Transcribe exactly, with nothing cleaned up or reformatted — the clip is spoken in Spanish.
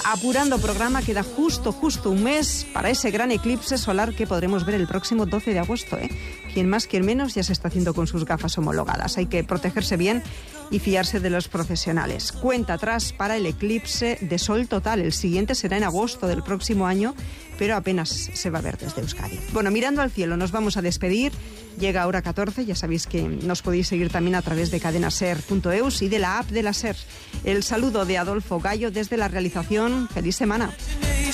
apurando programa, queda justo, justo un mes para ese gran eclipse solar que podremos ver el próximo doce de agosto, ¿eh? Quien más, quien menos, ya se está haciendo con sus gafas homologadas. Hay que protegerse bien y fiarse de los profesionales. Cuenta atrás para el eclipse de sol total. El siguiente será en agosto del próximo año, pero apenas se va a ver desde Euskadi. Bueno, mirando al cielo, nos vamos a despedir. Llega hora catorce, ya sabéis que nos podéis seguir también a través de cadena ser punto eus y de la app de la SER. El saludo de Adolfo Gallo desde la realización. Feliz semana.